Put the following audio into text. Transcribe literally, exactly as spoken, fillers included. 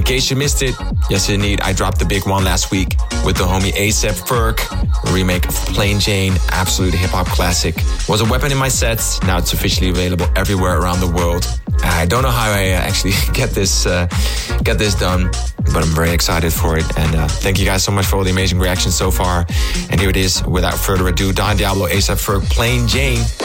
case you missed it, yes indeed, I dropped the big one last week with the homie A$AP Ferg, a remake of Plain Jane, absolute hip-hop classic. Was a weapon in my sets, now it's officially available everywhere around the world. I don't know how I actually get this uh, get this done, but I'm very excited for it. And uh, thank you guys so much for all the amazing reactions so far. And here it is, without further ado, Don Diablo, A$AP Ferg, Plain Jane.